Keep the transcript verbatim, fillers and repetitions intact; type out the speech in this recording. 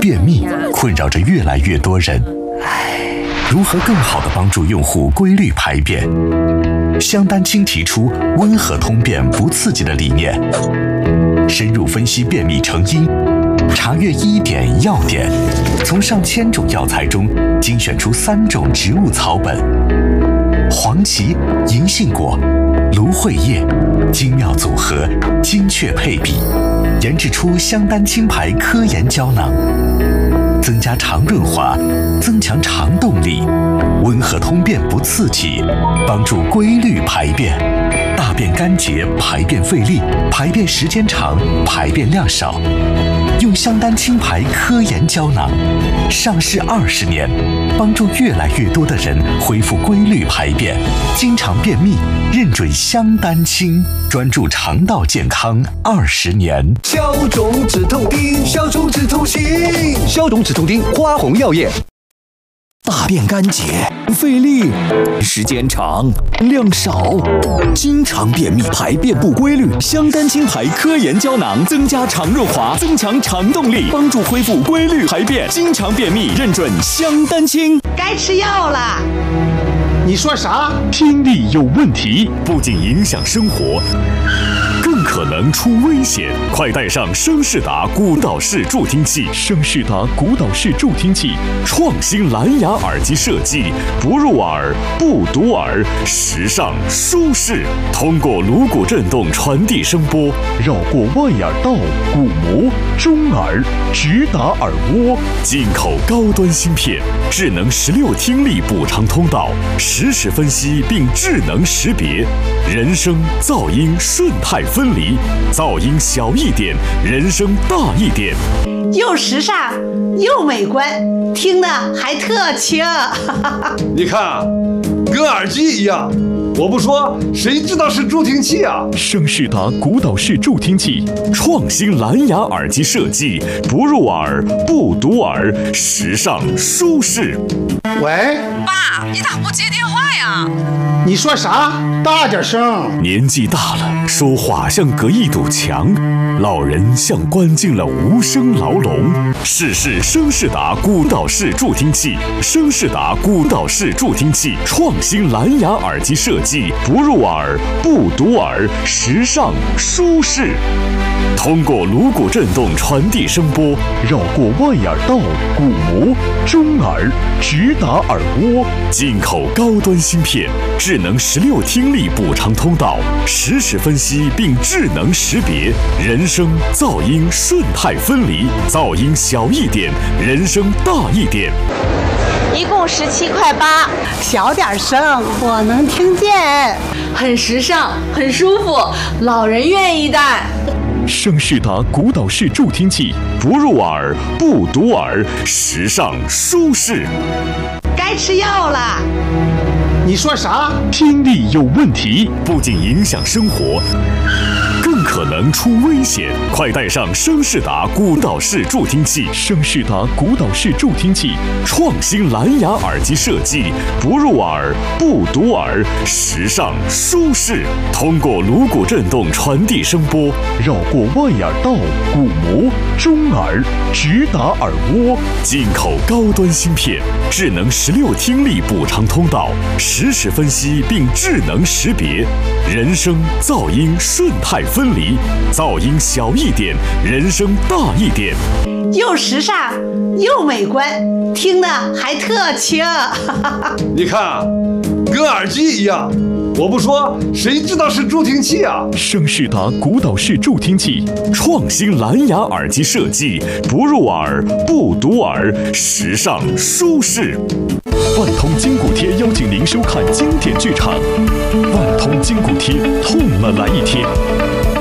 便秘困扰着越来越多人。如何更好地帮助用户规律排便？香丹青提出温和通便不刺激的理念，深入分析便秘成因，查阅医典药典，从上千种药材中精选出三种植物草本：黄芪、银杏果、芦荟叶，精妙组合，精确配比，研制出香丹青牌科研胶囊，增加肠润滑，增强肠动力，温和通便不刺激，帮助规律排便，大便干结，排便费力，排便时间长，排便量少。用香丹青牌科研胶囊，上市二十年，帮助越来越多的人恢复规律排便，经常便秘，认准香丹青，专注肠道健康二十年。 消肿止痛丁，消肿止痛行，消肿止痛丁，花红药业。大便干结，费力，时间长，量少，经常便秘，排便不规律。香丹青牌科研胶囊，增加肠润滑，增强肠动力，帮助恢复规律排便。经常便秘，认准香丹青。 该吃药了。 你说啥？ 听力有问题，不仅影响生活，更可能出危险。快带上声仕达鼓导式助听器。 声仕达鼓导式助听器， 创新蓝牙耳机设计，不入耳不堵耳，时尚舒适，通过颅骨振动传递声波， 绕过外耳道、鼓膜、中耳，直达耳蜗。 进口高端芯片，智能十六听力补偿通道，实时分析并智能识别，人声噪音顺态分离，噪音小一点，人声大一点， 又时尚又美观，听得还特轻。 你看，跟耳机一样。我不说，谁知道是助听器啊？ 声仕达鼓导式助听器， 创新蓝牙耳机设计，不入耳不堵耳，时尚舒适。 喂， 爸，你咋不接电话呀？ 你说啥？大点声。 年纪大了，说话像隔一堵墙，老人像关进了无声牢笼。试试声仕达鼓导式助听器，声仕达鼓导式助听器，创新蓝牙耳机设计，不入耳不堵耳，时尚舒适。通过颅骨振动传递声波， 绕过外耳道、鼓膜、中耳，直达耳蜗。 进口高端芯片，智能十六听力补偿通道，实时分析并智能识别，人声噪音顺态分离，噪音小一点，人声大一点。 一共十七块八， 小点声，我能听见。 很时尚，很舒服，老人愿意戴。 声仕达鼓导式助听器， 不入耳不堵耳，时尚舒适。 该吃药了。 你说啥？ 听力有问题， 不仅影响生活，更可能出危险。快带上声仕达鼓导式助听器。 声仕达鼓导式助听器， 创新蓝牙耳机设计，不入耳不堵耳，时尚舒适。通过颅骨振动传递声波， 绕过外耳道、鼓膜、中耳，直达耳蜗。 进口高端芯片，智能十六听力补偿通道，实时分析并智能识别，人声噪音顺态分离，噪音小一点，人声大一点， 又时尚又美观，听得还特轻。 你看，跟耳机一样。我不说，谁知道是助听器啊？ 声仕达鼓导式助听器， 创新蓝牙耳机设计，不入耳不堵耳，时尚舒适。 万通筋骨贴邀请您收看经典剧场，万通筋骨贴，痛了来一贴。